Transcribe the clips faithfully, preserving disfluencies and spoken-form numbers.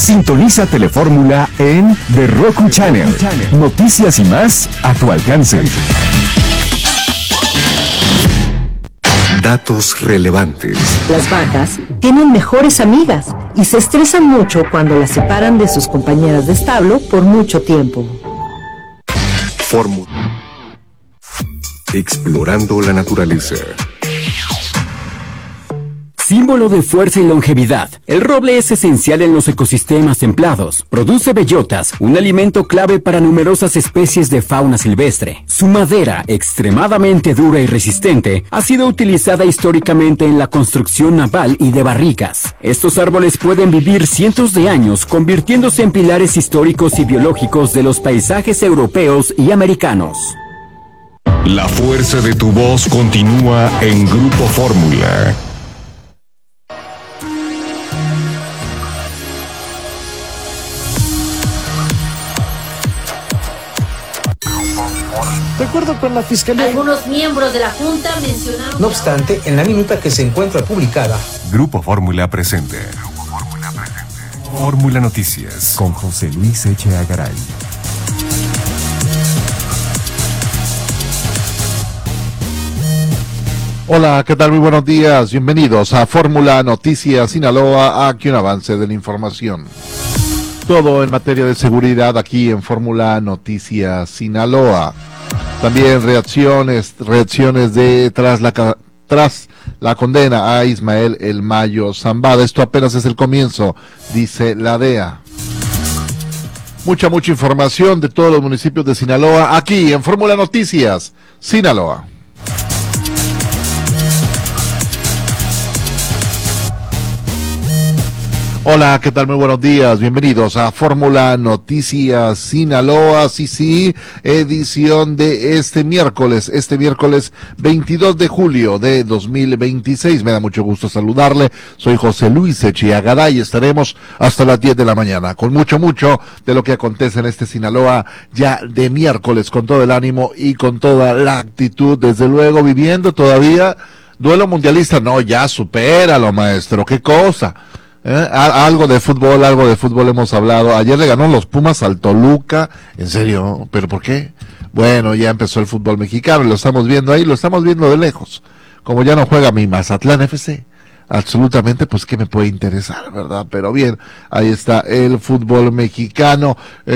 Sintoniza Telefórmula en The Roku Channel. Noticias y más a tu alcance. Datos relevantes. Las vacas tienen mejores amigas y se estresan mucho cuando las separan de sus compañeras de establo por mucho tiempo. Fórmula. Explorando la naturaleza. Símbolo de fuerza y longevidad, el roble es esencial en los ecosistemas templados. Produce bellotas, un alimento clave para numerosas especies de fauna silvestre. Su madera, extremadamente dura y resistente, ha sido utilizada históricamente en la construcción naval y de barricas. Estos árboles pueden vivir cientos de años, convirtiéndose en pilares históricos y biológicos de los paisajes europeos y americanos. La fuerza de tu voz continúa en Grupo Fórmula. De acuerdo con la Fiscalía, algunos miembros de la Junta mencionaron... No obstante, en la minuta que se encuentra publicada, Grupo Fórmula presente. Grupo Fórmula presente. Fórmula Noticias con José Luis Echeagaray. Hola, ¿qué tal? Muy buenos días. Bienvenidos a Fórmula Noticias Sinaloa. Aquí un avance de la información. Todo en materia de seguridad aquí en Fórmula Noticias Sinaloa. También reacciones, reacciones de tras la tras la condena a Ismael El Mayo Zambada. Esto apenas es el comienzo, dice la D E A. Mucha, mucha información de todos los municipios de Sinaloa aquí en Fórmula Noticias Sinaloa. Hola, ¿qué tal? Muy buenos días. Bienvenidos a Fórmula Noticias Sinaloa, sí, sí, edición de este miércoles, este miércoles veintidós de julio de dos mil veintiséis. Me da mucho gusto saludarle. Soy José Luis Echeagaray y estaremos hasta las diez de la mañana con mucho, mucho de lo que acontece en este Sinaloa ya de miércoles, con todo el ánimo y con toda la actitud, desde luego viviendo todavía duelo mundialista. No, ya supéralo, maestro, qué cosa. ¿Eh? Algo de fútbol, algo de fútbol hemos hablado. Ayer le ganó los Pumas al Toluca. ¿En serio? ¿Pero por qué? Bueno, ya empezó el fútbol mexicano, lo estamos viendo ahí, lo estamos viendo de lejos. Como ya no juega mi Mazatlán F C, absolutamente, pues qué me puede interesar, ¿verdad? Pero bien, ahí está el fútbol mexicano,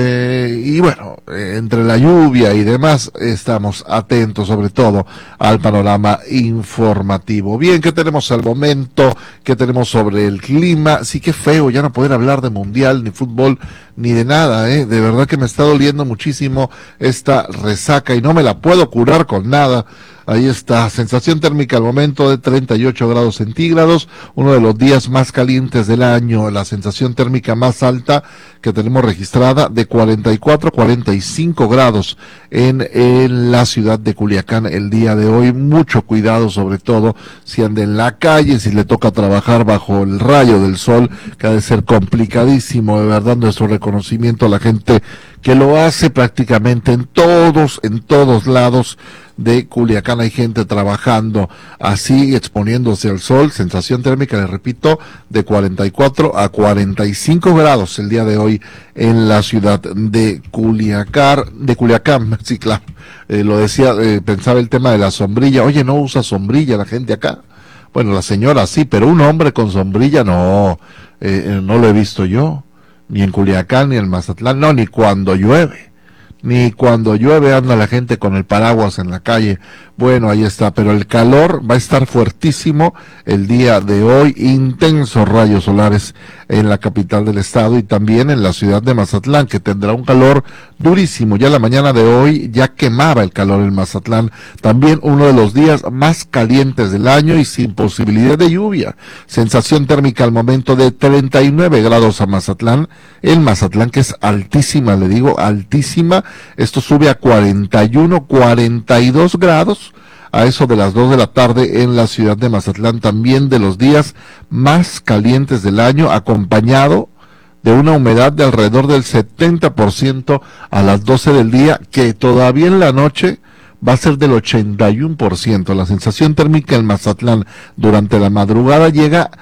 eh, y bueno, eh, entre la lluvia y demás, estamos atentos sobre todo al panorama informativo. Bien, ¿qué tenemos al momento? ¿Qué tenemos sobre el clima? Sí, qué feo ya no poder hablar de mundial, ni fútbol, ni de nada, eh, de verdad que me está doliendo muchísimo esta resaca y no me la puedo curar con nada. Ahí está, sensación térmica al momento de treinta y ocho grados centígrados, uno de los días más calientes del año, la sensación térmica más alta que tenemos registrada de cuarenta y cuatro, cuarenta y cinco grados en, en la ciudad de Culiacán el día de hoy. Mucho cuidado, sobre todo si anda en la calle, si le toca trabajar bajo el rayo del sol, que ha de ser complicadísimo, de verdad, nuestro reconocimiento a la gente que lo hace prácticamente en todos, en todos lados de Culiacán. Hay gente trabajando así, exponiéndose al sol, sensación térmica, les repito, de cuarenta y cuatro a cuarenta y cinco grados el día de hoy en la ciudad de Culiacán, de Culiacán, sí, claro, eh, lo decía, eh, pensaba el tema de la sombrilla. Oye, ¿no usa sombrilla la gente acá? Bueno, la señora sí, pero un hombre con sombrilla no, eh, no lo he visto yo, ni en Culiacán, ni en Mazatlán, no, ni cuando llueve. Ni cuando llueve anda la gente con el paraguas en la calle. Bueno, ahí está, pero el calor va a estar fuertísimo el día de hoy, intensos rayos solares en la capital del estado y también en la ciudad de Mazatlán, que tendrá un calor durísimo. Ya la mañana de hoy ya quemaba el calor en Mazatlán, también uno de los días más calientes del año y sin posibilidad de lluvia. Sensación térmica al momento de treinta y nueve grados a Mazatlán, en Mazatlán, que es altísima, le digo, altísima. Esto sube a cuarenta y uno, cuarenta y dos grados a eso de las dos de la tarde en la ciudad de Mazatlán, también de los días más calientes del año, acompañado de una humedad de alrededor del setenta por ciento a las doce del día, que todavía en la noche va a ser del ochenta y uno por ciento. La sensación térmica en Mazatlán durante la madrugada llega